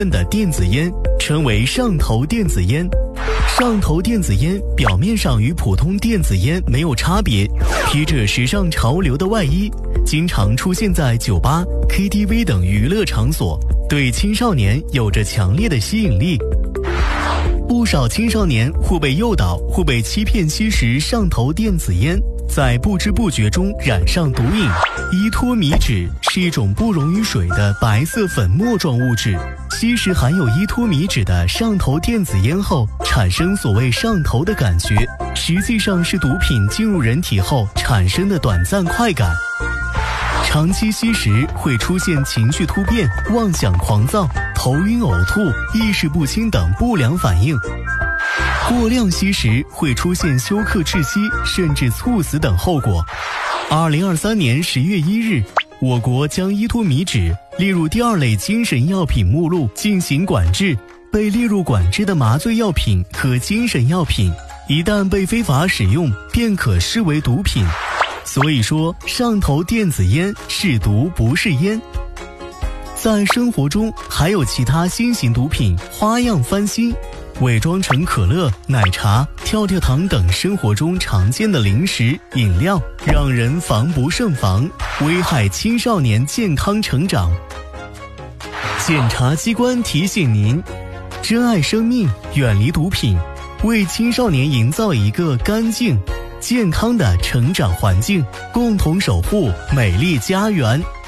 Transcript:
的电子烟称为上头电子烟。上头电子烟表面上与普通电子烟没有差别，披着时尚潮流的外衣，经常出现在酒吧、KTV 等娱乐场所，对青少年有着强烈的吸引力。不少青少年或被诱导，或被欺骗吸食上头电子烟，在不知不觉中染上毒瘾。依托米酯是一种不溶于水的白色粉末状物质，吸食含有依托米酯的上头电子烟后，产生所谓上头的感觉，实际上是毒品进入人体后产生的短暂快感。长期吸食会出现情绪突变、妄想狂躁、头晕呕吐、意识不清等不良反应。过量吸食会出现休克窒息甚至猝死等后果。2023年10月1日，我国将依托米酯列入第2类精神药品目录进行管制。被列入管制的麻醉药品和精神药品，一旦被非法使用，便可视为毒品。所以说，上头电子烟是毒不是烟。在生活中还有其他新型毒品花样翻新，伪装成可乐、奶茶、跳跳糖等生活中常见的零食、饮料，让人防不胜防，危害青少年健康成长。检察机关提醒您，珍爱生命，远离毒品，为青少年营造一个干净、健康的成长环境，共同守护美丽家园。